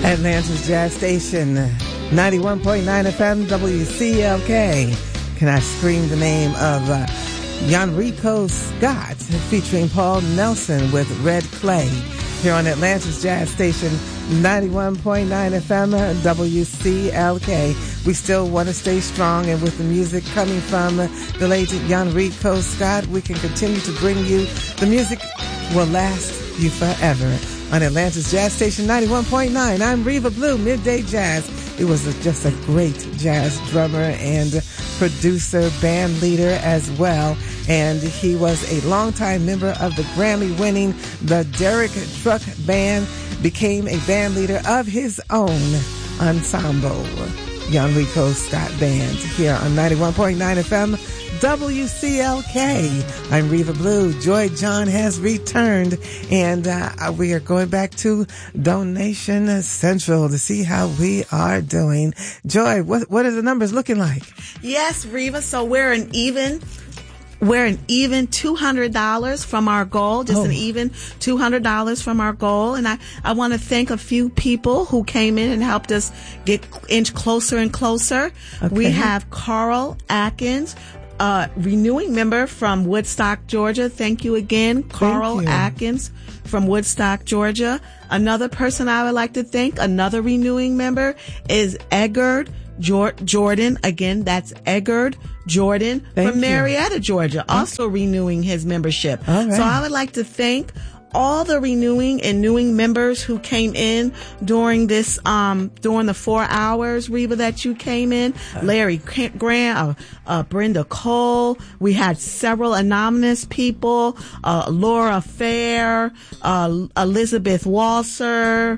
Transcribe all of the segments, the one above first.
Atlanta's Jazz Station, 91.9 FM, WCLK. Can I scream the name of Yanrico Scott featuring Paul Nelson with Red Clay here on Atlanta's Jazz Station, 91.9 FM, WCLK. We still want to stay strong, and with the music coming from the late Yanrico Scott, we can continue to bring you the music will last you forever. On Atlanta's Jazz Station 91.9, I'm Reva Blue, Midday Jazz. It was just a great jazz drummer and producer, band leader as well. And he was a longtime member of the Grammy-winning The Derek Truck Band, became a band leader of his own ensemble, Yanrico Scott Band, here on 91.9 FM. WCLK. I'm Reva Blue. Joy John has returned, and we are going back to Donation Central to see how we are doing. Joy, what are the numbers looking like? Yes, Reva. So we're an even $200 from our goal, an even $200 from our goal. And I want to thank a few people who came in and helped us inch closer and closer. Okay. We have Carl Atkins, renewing member from Woodstock, Georgia. Thank you again, Carl Atkins from Woodstock, Georgia. Another person I would like to thank, another renewing member, is Eggard Jordan. Again, that's Eggard Jordan from Marietta, Georgia, also renewing his membership. All right. So I would like to thank all the renewing and newing members who came in during this, during the 4 hours, Reva, that you came in. Larry Grant, Brenda Cole. We had several anonymous people, Laura Fair, Elizabeth Walser,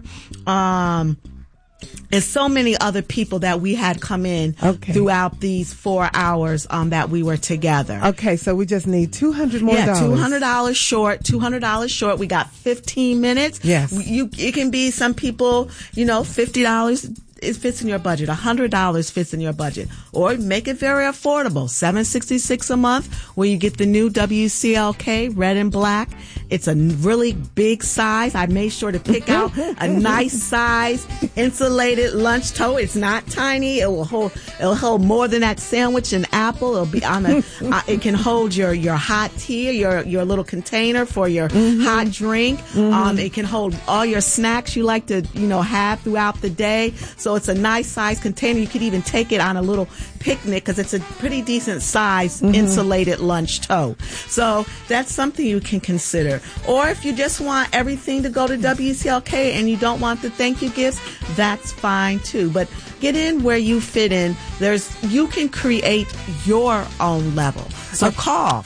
and so many other people that we had come in throughout these 4 hours that we were together. Okay, so we just need $200 more. Yeah, $200 short. $200 short. We got 15 minutes. Yes. It can be some people, $50. It fits in your budget. $100 fits in your budget. Or make it very affordable. $766 a month, where you get the new WCLK red and black. It's a really big size. I made sure to pick out a nice size insulated lunch tote. It's not tiny. It'll hold more than that sandwich and apple. It'll be on it can hold your hot tea, your little container for your hot drink. It can hold all your snacks you like to, have throughout the day. So it's a nice size container. You could even take it on a little picnic because it's a pretty decent size insulated lunch tote. So that's something you can consider. Or if you just want everything to go to WCLK and you don't want the thank you gifts, that's fine too. But get in where you fit in. You can create your own level. So call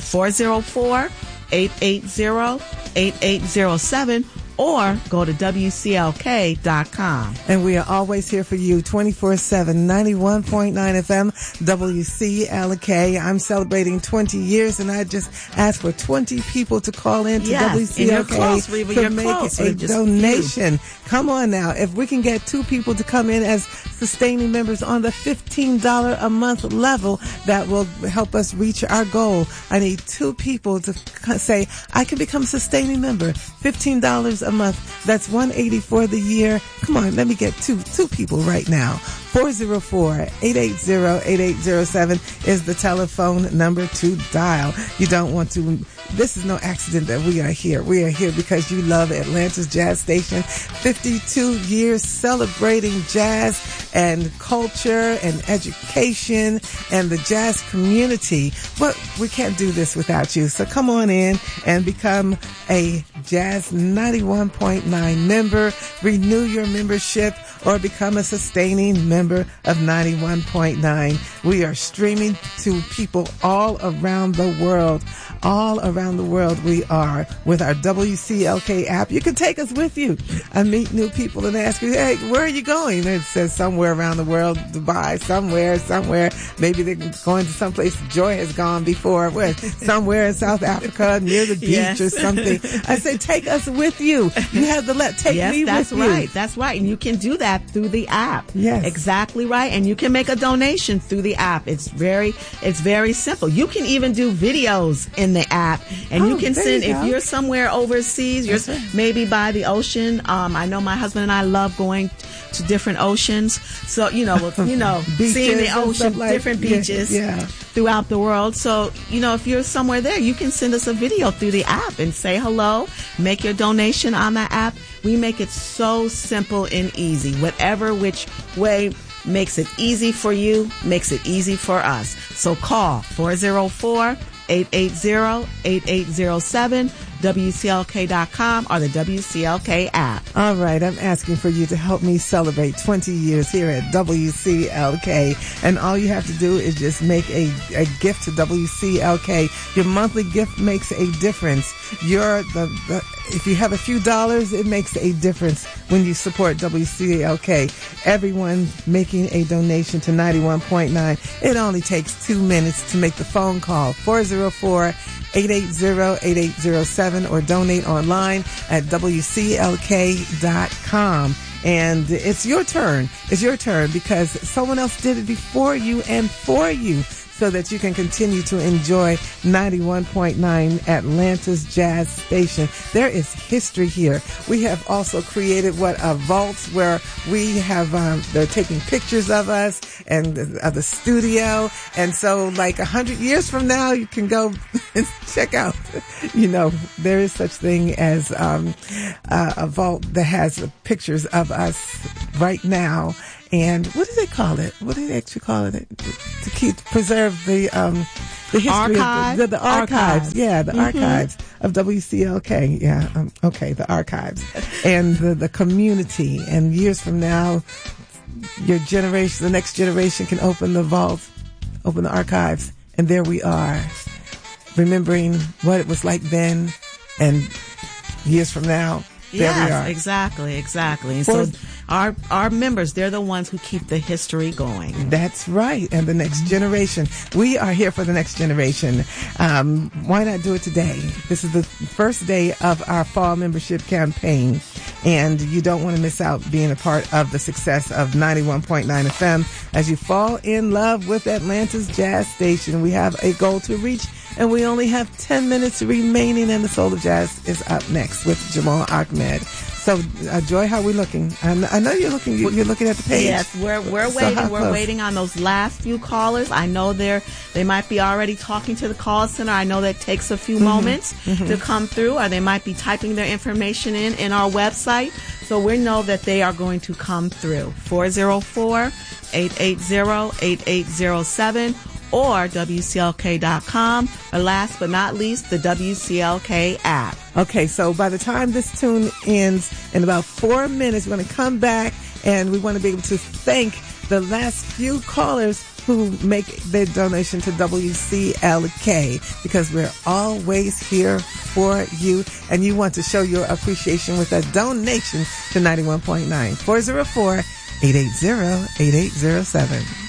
404-880-8807 or go to WCLK.com. And we are always here for you, 24/7, 91.9 FM, WCLK. I'm celebrating 20 years, and I just asked for 20 people to call in to WCLK you're close, Reva. to make a donation. Come on now. If we can get 2 people to come in as sustaining members on the $15 a month level, that will help us reach our goal. I need 2 people to say, I can become a sustaining member. $15 a month. That's $180 for the year. Come on, let me get two people right now. 404-880-8807 is the telephone number to dial. You don't want to. This is no accident that we are here. We are here because you love Atlanta's Jazz Station. 52 years celebrating jazz and culture and education and the jazz community. But we can't do this without you. So come on in and become a Jazz 91.9 member. Renew your membership or become a sustaining member of 91.9. We are streaming to people all around the world. All around the world we are with our WCLK app. You can take us with you. I meet new people and ask you, hey, where are you going? And it says somewhere around the world, Dubai, somewhere. Maybe they're going to someplace Joy has gone before. Where? Somewhere in South Africa near the beach or something. I say, take us with you. You have to take me with you. Yes, that's right. And you can do that through the app. Yes. Exactly right. And you can make a donation through the app. It's very simple. You can even do videos in the app, and you can send, if you're somewhere overseas, you're maybe by the ocean. I know my husband and I love going to different oceans. So, beaches, seeing the ocean, different beaches throughout the world. So, if you're somewhere there, you can send us a video through the app and say hello, make your donation on that app. We make it so simple and easy. Whatever which way makes it easy for you, makes it easy for us. So call 404-880-8807, WCLK.com, or the WCLK app. All right, I'm asking for you to help me celebrate 20 years here at WCLK. And all you have to do is just make a gift to WCLK. Your monthly gift makes a difference. If you have a few dollars, it makes a difference when you support WCLK. Everyone making a donation to 91.9. It only takes 2 minutes to make the phone call, 404-880-8807, or donate online at WCLK.com. And it's your turn. It's your turn because someone else did it before you and for you, so that you can continue to enjoy 91.9 Atlanta's Jazz Station. There is history here. We have also created a vault where we have, they're taking pictures of us and of the studio. And so 100 years from now, you can go and check out, there is such thing as a vault that has pictures of us right now. And what do they call it? What do they actually call it? To preserve the history archive? of the archives. Yeah, the archives of WCLK. Yeah, okay, the archives. And the community. And years from now, the next generation can open the vault, open the archives, and there we are, remembering what it was like then, and years from now, there we are. Exactly. And so our members, they're the ones who keep the history going. That's right. And the next generation. We are here for the next generation. Why not do it today? This is the first day of our fall membership campaign, and you don't want to miss out being a part of the success of 91.9 FM as you fall in love with Atlanta's Jazz Station. We have a goal to reach, and we only have 10 minutes remaining, and the Soul of Jazz is up next with Jamal Ahmed. So, Joy, how are we looking? I know you're looking. You're looking at the page. Yes, we're waiting. We're waiting on those last few callers. I know they might be already talking to the call center. I know that takes a few moments to come through, or they might be typing their information in our website. So we know that they are going to come through. 404-880-8807. or WCLK.com, or last but not least, the WCLK app. Okay, so by the time this tune ends in about 4 minutes, we're going to come back, and we want to be able to thank the last few callers who make their donation to WCLK, because we're always here for you, and you want to show your appreciation with a donation to 91.9. 404-880-8807.